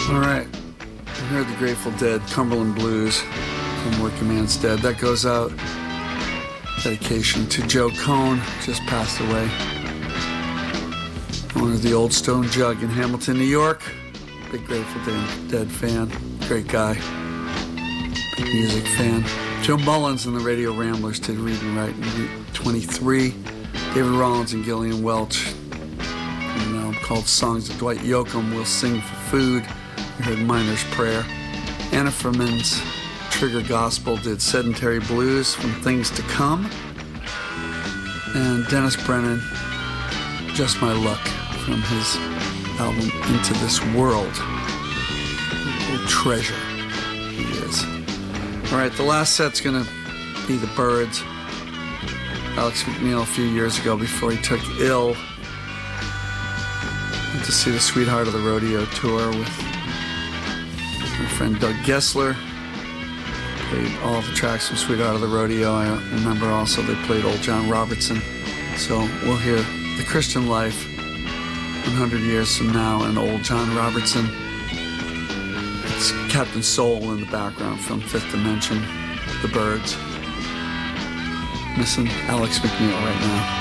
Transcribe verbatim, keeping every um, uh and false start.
All right, we heard the Grateful Dead, Cumberland Blues from Working Man's Dead. That goes out, dedication to Joe Cohn, just passed away. Owner of the Old Stone Jug in Hamilton, New York. Big Grateful Dead fan, great guy, big music fan. Joe Mullins and the Radio Ramblers did Read and Write in twenty-three. David Rollins and Gillian Welch, an album called Songs of Dwight Yoakam, We'll Sing for Food. We heard Miner's Prayer. Anna Furman's Trigger Gospel did Sedentary Blues from Things to Come. And Dennis Brennan, Just My Luck, from his album Into This World. What a treasure he is. All right, the last set's gonna be the Byrds. Alex McNeil a few years ago, before he took ill, went to see the Sweetheart of the Rodeo tour with my friend Doug Gessler. Played all the tracks from Sweetheart of the Rodeo. I remember also they played Old John Robertson. So we'll hear The Christian Life one hundred years from now and Old John Robertson. It's Captain Soul in the background from Fifth Dimension, the Byrds. Missing Alex McNeil right now.